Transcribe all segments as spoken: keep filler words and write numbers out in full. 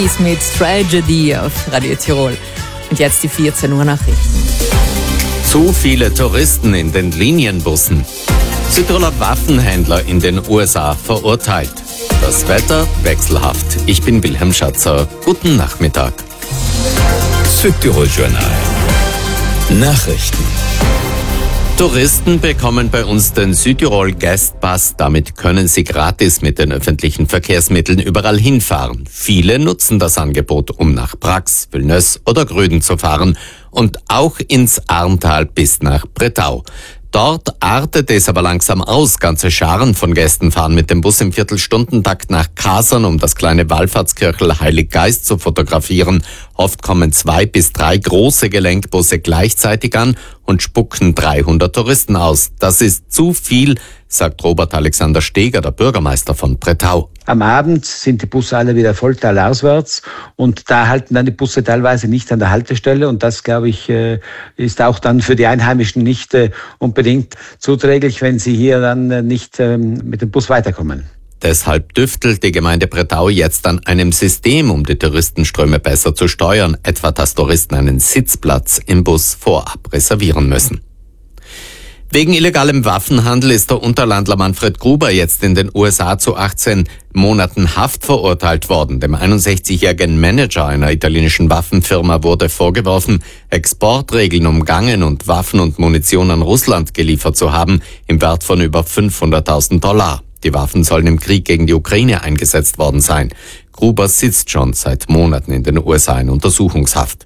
Mit Tragedy auf Radio Tirol. Und jetzt die vierzehn Uhr Nachrichten. Zu viele Touristen in den Linienbussen. Südtiroler Waffenhändler in den U S A verurteilt. Das Wetter wechselhaft. Ich bin Wilhelm Schatzer. Guten Nachmittag. Südtirol Journal. Nachrichten. Touristen bekommen bei uns den Südtirol Guest Pass. Damit können sie gratis mit den öffentlichen Verkehrsmitteln überall hinfahren. Viele nutzen das Angebot, um nach Brax, Villeneuve oder Gröden zu fahren und auch ins Arntal bis nach Bretau. Dort artet es aber langsam aus. Ganze Scharen von Gästen fahren mit dem Bus im Viertelstundentakt nach Kasern, um das kleine Wallfahrtskirchel Heiliggeist zu fotografieren. Oft kommen zwei bis drei große Gelenkbusse gleichzeitig an und spucken dreihundert Touristen aus. Das ist zu viel, sagt Robert Alexander Steger, der Bürgermeister von Bretau. Am Abend sind die Busse alle wieder voll talauswärts und da halten dann die Busse teilweise nicht an der Haltestelle und das, glaube ich, ist auch dann für die Einheimischen nicht unbedingt zuträglich, wenn sie hier dann nicht mit dem Bus weiterkommen. Deshalb tüftelt die Gemeinde Bretau jetzt an einem System, um die Touristenströme besser zu steuern, etwa dass Touristen einen Sitzplatz im Bus vorab reservieren müssen. Wegen illegalem Waffenhandel ist der Unterlandler Manfred Gruber jetzt in den U S A zu achtzehn Monaten Haft verurteilt worden. Dem einundsechzigjährigen Manager einer italienischen Waffenfirma wurde vorgeworfen, Exportregeln umgangen und Waffen und Munition an Russland geliefert zu haben, im Wert von über fünfhunderttausend Dollar. Die Waffen sollen im Krieg gegen die Ukraine eingesetzt worden sein. Gruber sitzt schon seit Monaten in den U S A in Untersuchungshaft.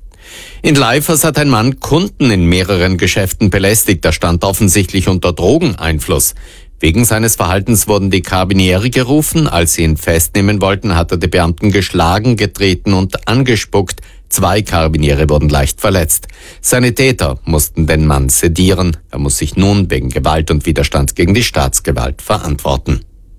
In Leifers hat ein Mann Kunden in mehreren Geschäften belästigt. Er stand offensichtlich unter Drogeneinfluss. Wegen seines Verhaltens wurden die Karabiniere gerufen. Als sie ihn festnehmen wollten, hat er die Beamten geschlagen, getreten und angespuckt. Zwei Karabiniere wurden leicht verletzt. Seine Täter mussten den Mann sedieren. Er muss sich nun wegen Gewalt und Widerstand gegen die Staatsgewalt verantworten.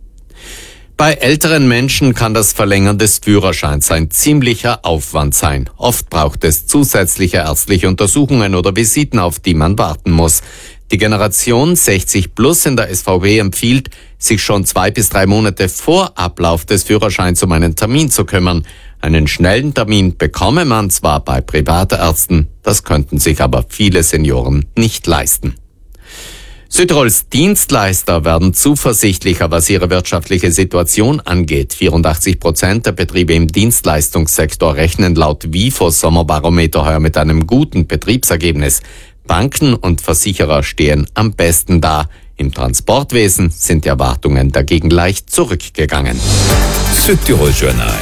Bei älteren Menschen kann das Verlängern des Führerscheins ein ziemlicher Aufwand sein. Oft braucht es zusätzliche ärztliche Untersuchungen oder Visiten, auf die man warten muss. Die Generation sechzig plus in der S V W empfiehlt, sich schon zwei bis drei Monate vor Ablauf des Führerscheins um einen Termin zu kümmern. Einen schnellen Termin bekomme man zwar bei Privatärzten, das könnten sich aber viele Senioren nicht leisten. Südtirols Dienstleister werden zuversichtlicher, was ihre wirtschaftliche Situation angeht. vierundachtzig Prozent der Betriebe im Dienstleistungssektor rechnen laut WIFOS Sommerbarometer heuer mit einem guten Betriebsergebnis. Banken und Versicherer stehen am besten da. Im Transportwesen sind die Erwartungen dagegen leicht zurückgegangen. Südtirol Journal.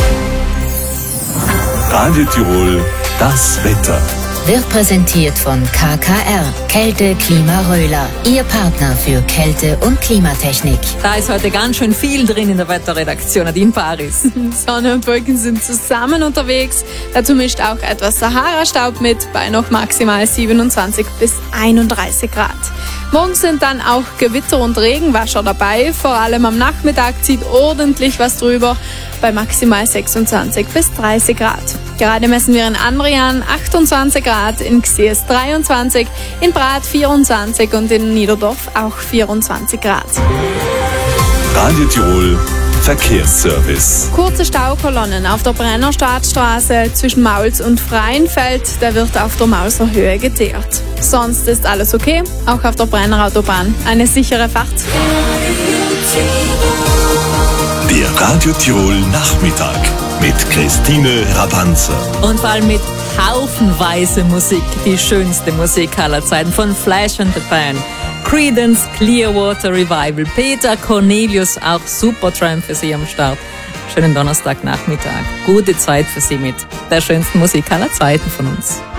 Radio Tirol, das Wetter. Wird präsentiert von K K R, Kälte Klima Röhler, Ihr Partner für Kälte- und Klimatechnik. Da ist heute ganz schön viel drin in der Wetterredaktion, Nadine Paris. Sonne und Wolken sind zusammen unterwegs. Dazu mischt auch etwas Sahara-Staub mit, bei noch maximal siebenundzwanzig bis einunddreißig Grad. Morgen sind dann auch Gewitter und Regenwascher dabei. Vor allem am Nachmittag zieht ordentlich was drüber, bei maximal sechsundzwanzig bis dreißig Grad. Gerade messen wir in Andrian achtundzwanzig Grad, in Xies dreiundzwanzig, in Brat vierundzwanzig und in Niederdorf auch vierundzwanzig Grad. Radio Tirol Verkehrsservice. Kurze Staukolonnen auf der Brenner Stadtstraße zwischen Mauls und Freienfeld. Da wird auf der Maulser Höhe geteert. Sonst ist alles okay, auch auf der Brenner Autobahn. Eine sichere Fahrt. Der Radio Tirol Nachmittag mit Christine Rabanzer. Und vor allem mit haufenweise Musik, die schönste Musik aller Zeiten von Flash and the Pan, Creedence Clearwater Revival, Peter Cornelius, auch Supertramp für Sie am Start. Schönen Donnerstagnachmittag, gute Zeit für Sie mit der schönsten Musik aller Zeiten von uns.